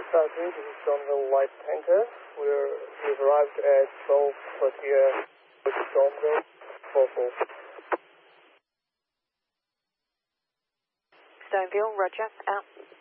Sergeant, this is Stormville Light Tanker. We've arrived at 12 Frontier with Stormville 44. Stoneville, roger, out.